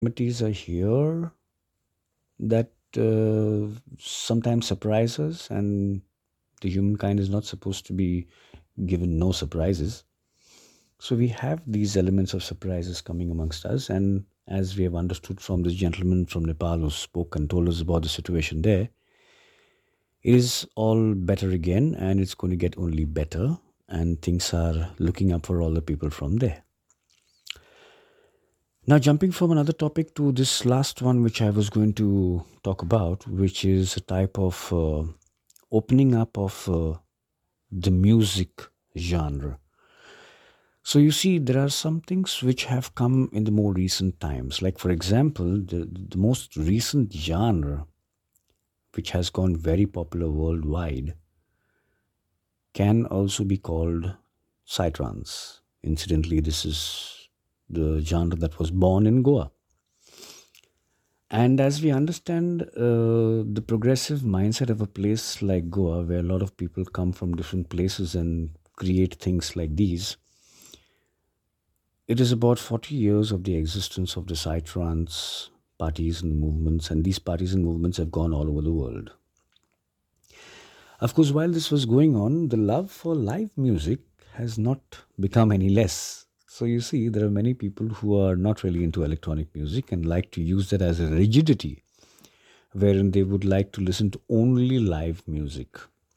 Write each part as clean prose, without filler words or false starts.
Calamities are here that sometimes surprise us, and the humankind is not supposed to be given no surprises. So we have these elements of surprises coming amongst us, and as we have understood from this gentleman from Nepal who spoke and told us about the situation there, it is all better again, and it's going to get only better, and things are looking up for all the people from there. Now, jumping from another topic to this last one, which I was going to talk about, which is a type of opening up of the music genre. So, you see, there are some things which have come in the more recent times. Like, for example, the most recent genre, which has gone very popular worldwide, can also be called psytrance. Incidentally, this is the genre that was born in Goa. And as we understand the progressive mindset of a place like Goa, where a lot of people come from different places and create things like these, it is about 40 years of the existence of the psytrance parties and movements, and these parties and movements have gone all over the world. Of course, while this was going on, the love for live music has not become any less. So you see, there are many people who are not really into electronic music and like to use that as a rigidity wherein they would like to listen to only live music.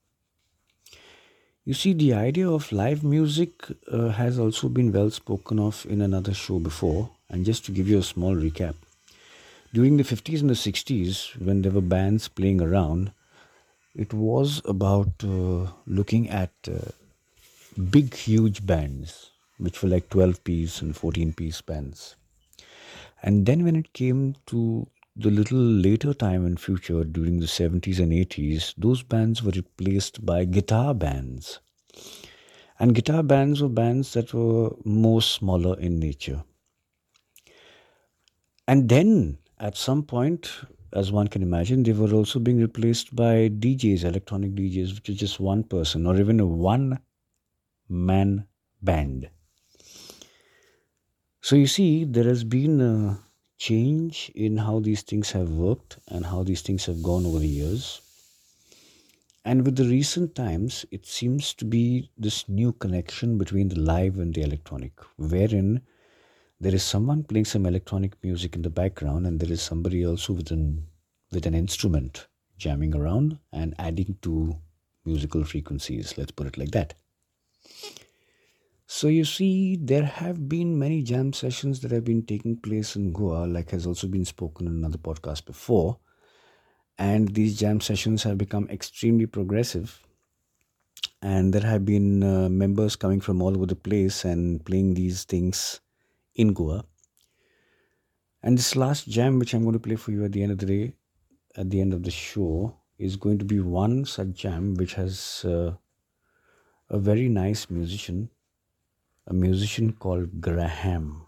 You see, the idea of live music has also been well spoken of in another show before. And just to give you a small recap, during the 50s and the 60s, when there were bands playing around, it was about looking at big, huge bands, which were like 12-piece and 14-piece bands. And then when it came to the little later time in future during the 70s and 80s, those bands were replaced by guitar bands. And guitar bands were bands that were more smaller in nature. And then at some point, as one can imagine, they were also being replaced by DJs, electronic DJs, which is just one person or even a one man band. So you see, there has been a change in how these things have worked and how these things have gone over the years. And with the recent times, it seems to be this new connection between the live and the electronic, wherein there is someone playing some electronic music in the background, and there is somebody also with an instrument jamming around and adding to musical frequencies. Let's put it like that. So you see, there have been many jam sessions that have been taking place in Goa, like has also been spoken in another podcast before. And these jam sessions have become extremely progressive. And there have been members coming from all over the place and playing these things in Goa. And this last jam, which I'm going to play for you at the end of the day, at the end of the show, is going to be one such jam which has a very nice musician, a musician called Graham.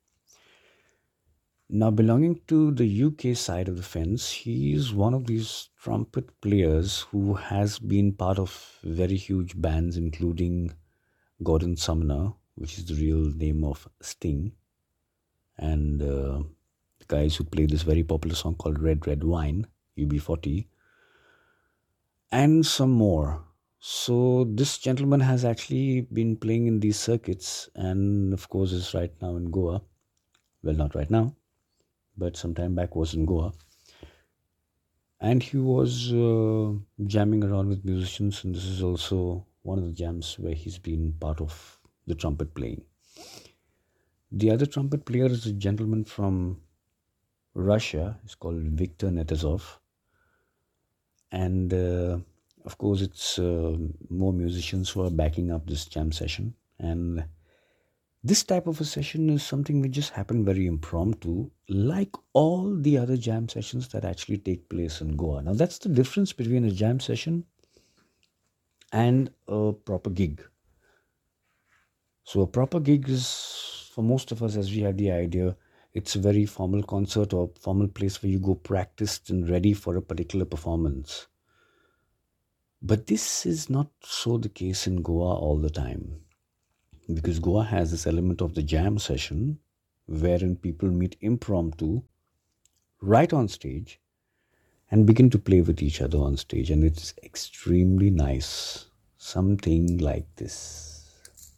Now, belonging to the UK side of the fence, he is one of these trumpet players who has been part of very huge bands, including Gordon Sumner, which is the real name of Sting, and the guys who play this very popular song called Red Red Wine, UB40, and some more. So, this gentleman has actually been playing in these circuits, and of course, is right now in Goa. Well, not right now, but some time back was in Goa. And he was jamming around with musicians, and this is also one of the jams where he's been part of the trumpet playing. The other trumpet player is a gentleman from Russia. He's called Viktor Netezov, and of course, it's more musicians who are backing up this jam session. And this type of a session is something which just happened very impromptu, like all the other jam sessions that actually take place in Goa. Now, that's the difference between a jam session and a proper gig. So, a proper gig is, for most of us, as we have the idea, it's a very formal concert or formal place where you go practiced and ready for a particular performance. But this is not so the case in Goa all the time, because Goa has this element of the jam session wherein people meet impromptu right on stage and begin to play with each other on stage, and it's extremely nice. Something like this.